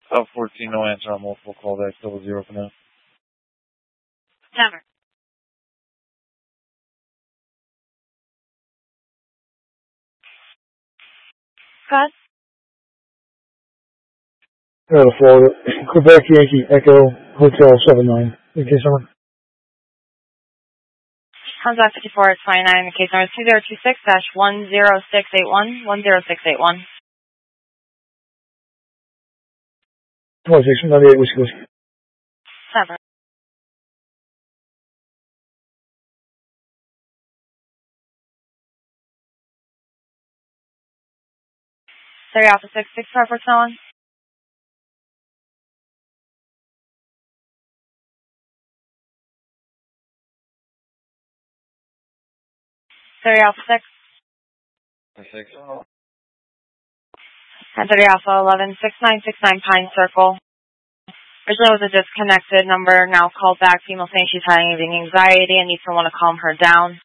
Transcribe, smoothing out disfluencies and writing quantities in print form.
Up 14, no answer on multiple callbacks, 00 for now. Never. Cut. Out of Florida. Quebec Yankee Echo Hotel 79. In case number. Contact 54 at 29. Case number 2026-10681. 10681. 9698 Whiskey Whiskey. 7. Sorry, Alpha 665 for Snow. 30 Alpha 6. 6. And 30 Alpha 11, 6969 Pine Circle. Originally was a disconnected number, now called back. Female saying she's having anxiety and needs someone to calm her down.